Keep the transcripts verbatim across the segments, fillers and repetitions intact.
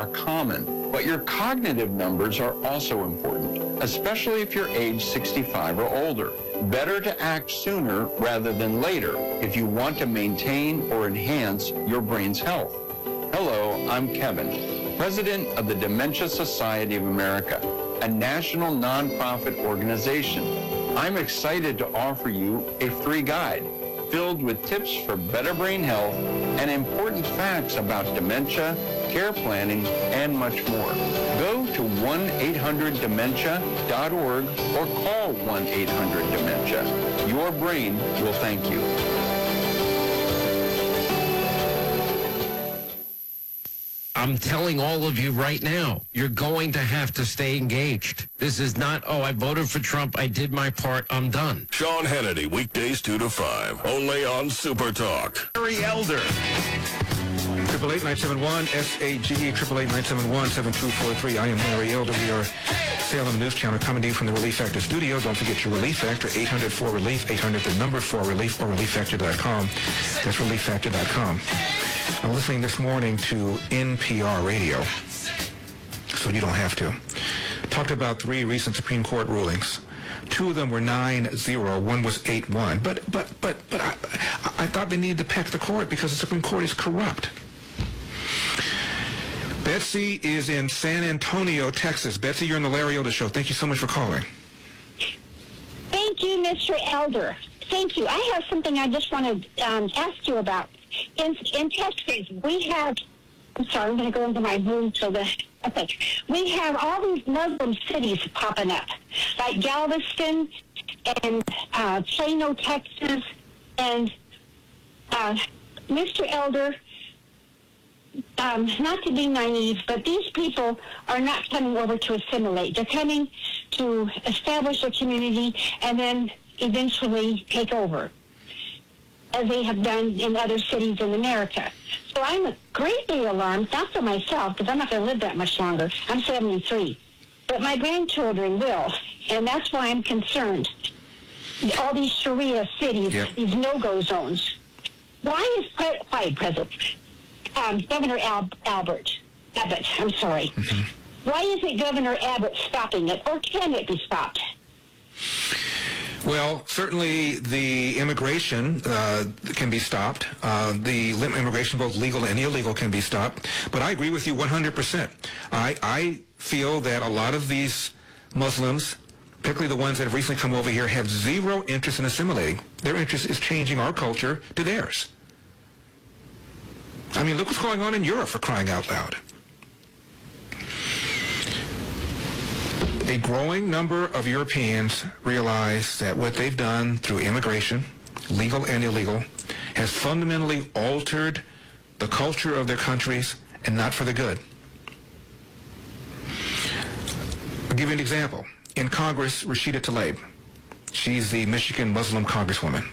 are common, but your cognitive numbers are also important, especially if you're age sixty-five or older. Better to act sooner rather than later if you want to maintain or enhance your brain's health. Hello, I'm Kevin, president of the Dementia Society of America, a national nonprofit organization. I'm excited to offer you a free guide filled with tips for better brain health and important facts about dementia, care planning, and much more. Go to one eight hundred dementia dot org or call one eight hundred dementia. Your brain will thank you. I'm telling all of you right now, you're going to have to stay engaged. This is not, oh, I voted for Trump, I did my part, I'm done. Sean Hannity, weekdays two to five, only on Super Talk. Larry Elder. Triple eight nine seven one S A G E triple eight nine seven one seven two four three. I am Larry Elder. We are Salem News Channel coming to you from the Relief Factor studio. Don't forget your Relief Factor, eight hundred four relief, eight hundred the number four relief, or relief factor dot com. That's relief factor dot com. I'm listening this morning to N P R radio, so you don't have to. Talked about three recent Supreme Court rulings. Two of them were nine zero, one was eight one. But but but but I, I thought they needed to pack the court because the Supreme Court is corrupt. Betsy is in San Antonio, Texas. Betsy, you're on the Larry Elder Show. Thank you so much for calling. Thank you, Mister Elder. Thank you. I have something I just want to um, ask you about. In, in Texas, we have, I'm sorry, I'm going to go into my room so that, okay. We have all these Muslim cities popping up, like Galveston and uh, Plano, Texas, and uh, Mister Elder, um, not to be naive, but these people are not coming over to assimilate. They're coming to establish a community and then eventually take over, as they have done in other cities in America. So I'm greatly alarmed, not for myself, because I'm not going to live that much longer. I'm seventy-three. But my grandchildren will, and that's why I'm concerned. All these Sharia cities, yep. These no-go zones. Why is Pre- why, President, um, Governor Al- Albert, Abbott, I'm sorry. Mm-hmm. Why isn't Governor Abbott stopping it, or can it be stopped? Well, certainly the immigration uh, can be stopped. Uh, the immigration, both legal and illegal, can be stopped. But I agree with you one hundred percent. I, I feel that a lot of these Muslims, particularly the ones that have recently come over here, have zero interest in assimilating. Their interest is changing our culture to theirs. I mean, look what's going on in Europe, for crying out loud. A growing number of Europeans realize that what they've done through immigration, legal and illegal, has fundamentally altered the culture of their countries and not for the good. I'll give you an example. In Congress, Rashida Tlaib, she's the Michigan Muslim congresswoman.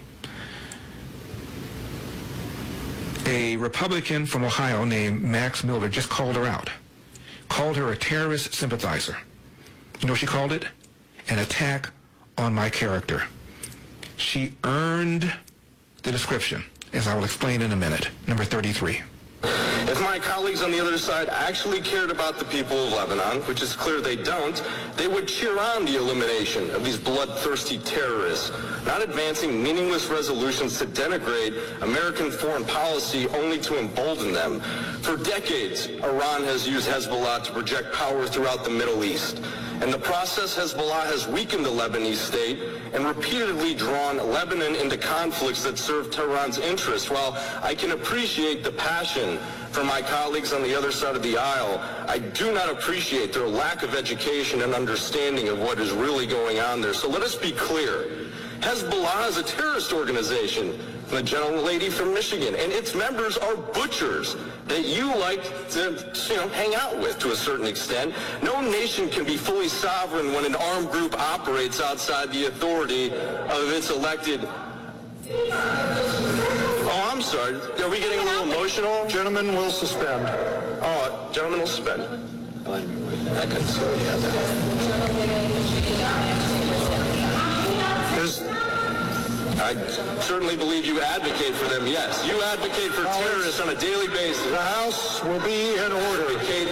A Republican from Ohio named Max Miller just called her out, called her a terrorist sympathizer. You know what she called it? An attack on my character. She earned the description, as I will explain in a minute. Number thirty-three. If my colleagues on the other side actually cared about the people of Lebanon, which is clear they don't, they would cheer on the elimination of these bloodthirsty terrorists, not advancing meaningless resolutions to denigrate American foreign policy only to embolden them. For decades, Iran has used Hezbollah to project power throughout the Middle East. In the process, Hezbollah has weakened the Lebanese state and repeatedly drawn Lebanon into conflicts that serve Tehran's interests. While I can appreciate the passion for my colleagues on the other side of the aisle, I do not appreciate their lack of education and understanding of what is really going on there. So let us be clear. Hezbollah is a terrorist organization, the gentle lady from Michigan, and its members are butchers that you like to, you know, hang out with to a certain extent. No nation can be fully sovereign when an armed group operates outside the authority of its elected... Oh, I'm sorry. Are we getting a little emotional? Gentlemen will suspend. Oh, gentlemen will suspend. I can sorry about that. There's... I certainly believe you advocate for them, yes. You advocate for terrorists on a daily basis. The House will be in order. Advocate